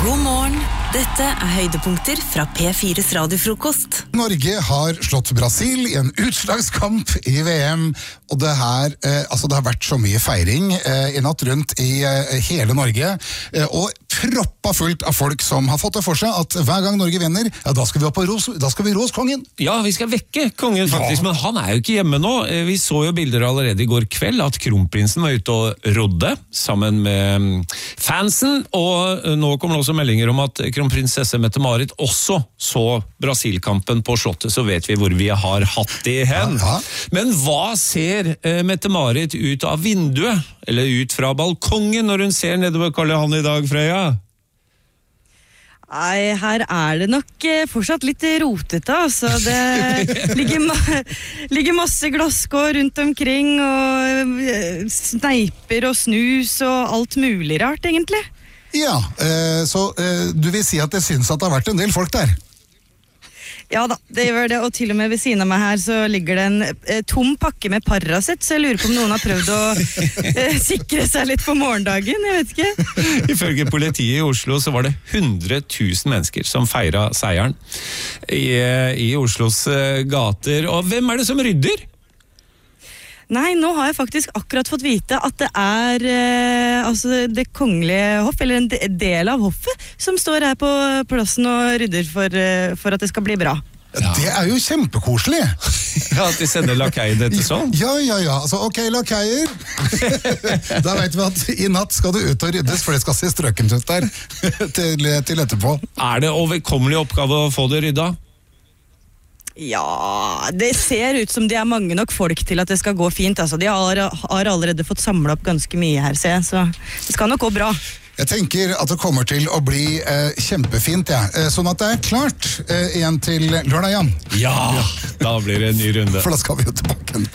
God morgen, dette høydepunkter fra P4's radiofrokost. Norge har slått Brasil i en utslagskamp i VM, og det har vært så mye feiring i natt rundt i hele Norge, og proppa fullt av folk som har fått det for seg at hver gang Norge vinner, ja, da skal vi ros kongen. Ja, vi skal vekke kongen faktisk, men han jo ikke hjemme nå. Vi så jo bilder allerede i går kveld at kronprinsen var ute og rodde sammen med fansen, og nå kommer det også meldinger om at kronprinsesse Mette-Marit også så Brasil-kampen på slottet, så vet vi hvor vi har hatt det hen. Ja. Men hva ser Mette-Marit ut av vinduet, eller ut fra balkongen når hun ser nedover Karl Johan i dag, Freya? Nei, her det nok fortsatt litt rotete, altså. Det ligger masse glasskår rundt omkring, og sneiper og snus og alt mulig rart, egentlig. Ja, så du vil si at det synes at det har vært en del folk der? Ja da, det gjør det, og til og med ved siden av meg her så ligger det en tom pakke med Paracet, så jeg lurer på om noen har prøvd å sikre seg litt på morgendagen, jeg vet ikke. Ifølge politiet i Oslo så var det 100 000 mennesker som feiret seieren i Oslos gater, og hvem det som rydder? Nei, nå har jeg faktisk akkurat fått vite at det det kongelige hoff, eller en del av hoffet, som står her på plassen og rydder for at det skal bli bra. Ja. Det jo kjempekoselig. Ja, at de sender lakeiene til sånn. Ja, altså, ok, lakeier. Da vet vi at i natt skal det ut og ryddes, for det skal se strøkent ut der til etterpå. Det overkommelig oppgave å få det rydda? Ja, det ser ut som de mange nok folk til at det skal gå fint. Altså, de har allerede fått samlet opp ganske mye her, så det skal nok gå bra. Jeg tenker at det kommer til å bli kjempefint, sånn at det klart igjen til lørdag, Jan. Ja, da blir det en ny runde. For da skal vi jo tilbake.